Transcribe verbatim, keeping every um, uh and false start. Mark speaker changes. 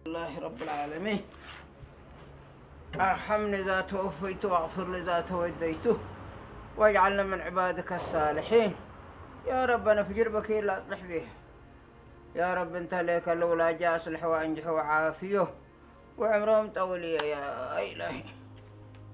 Speaker 1: لله رب العالمين. ارحمني إذا توفيت واغفر لي إذا توديته واجعلنا من عبادك الصالحين. يا رب أنا في جربك لا أصلح به. يا رب أنت ليك الأولى جاء أصلح وأنجح وعافيه وعمرهم طولي يا إلهي.